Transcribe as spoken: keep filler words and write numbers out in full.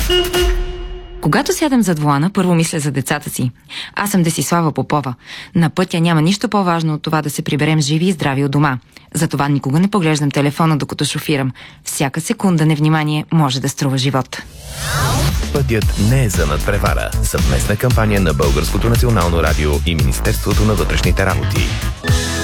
Когато сядам зад волана, първо мисля за децата си. Аз съм Десислава Попова. На пътя няма нищо по-важно от това да се приберем живи и здрави от дома. Затова никога не поглеждам телефона, докато шофирам. Всяка секунда невнимание може да струва живот. Пътят не е за надпревара. Съвместна кампания на Българското национално радио и Министерството на вътрешните работи.